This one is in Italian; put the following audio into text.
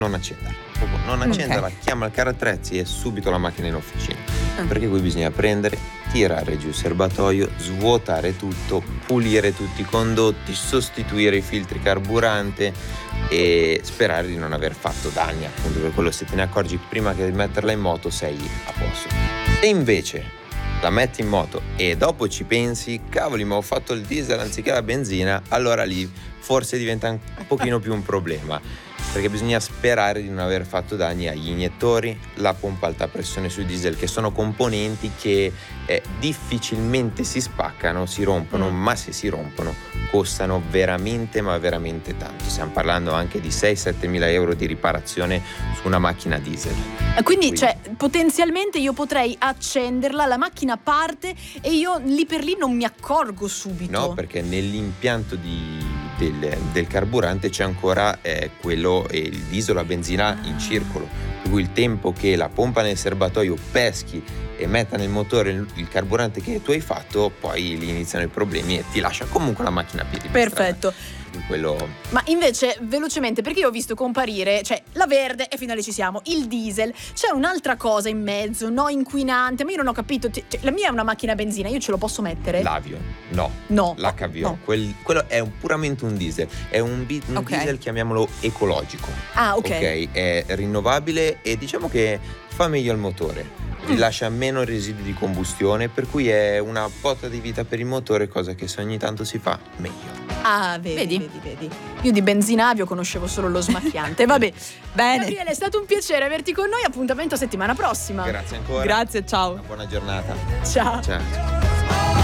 non accenderla. Proprio non accenderla, chiama il carrozzeria e subito la macchina in officina. Perché qui bisogna prendere, tirare giù il serbatoio, svuotare tutto, pulire tutti i condotti, sostituire i filtri carburante e sperare di non aver fatto danni, appunto, per quello se te ne accorgi prima che di metterla in moto sei a posto. Se invece la metti in moto e dopo ci pensi, cavoli, ma ho fatto il diesel anziché la benzina, allora lì forse diventa un pochino più un problema, perché bisogna sperare di non aver fatto danni agli iniettori, la pompa alta pressione sui diesel, che sono componenti che difficilmente si spaccano, si rompono, ma se si rompono costano veramente ma veramente tanto. Stiamo parlando anche di 6-7 mila euro di riparazione su una macchina diesel. Quindi cioè, potenzialmente io potrei accenderla, la macchina parte e io lì per lì non mi accorgo subito. No, perché nell'impianto del carburante c'è ancora quello, il diesel, la benzina in circolo, per cui il tempo che la pompa nel serbatoio peschi e metta nel motore il carburante che tu hai fatto, poi lì iniziano i problemi e ti lascia comunque la macchina a piedi. Perfetto. Quello... Ma invece velocemente, perché io ho visto comparire, cioè la verde e fino a lì ci siamo, il diesel, c'è un'altra cosa in mezzo, no inquinante, ma io non ho capito, cioè, la mia è una macchina a benzina, io ce lo posso mettere? L'Avio? No. L'HVO, no. Quello è puramente un diesel, è un diesel, chiamiamolo ecologico. Ok. È rinnovabile e diciamo che fa meglio al motore. Rilascia meno residui di combustione, per cui è una botta di vita per il motore, cosa che se ogni tanto si fa, meglio. Vedi. Io di benzinavio conoscevo solo lo smacchiante. Vabbè, bene. Gabriele, è stato un piacere averti con noi. Appuntamento settimana prossima. Grazie ancora. Grazie, ciao. Una buona giornata. Ciao.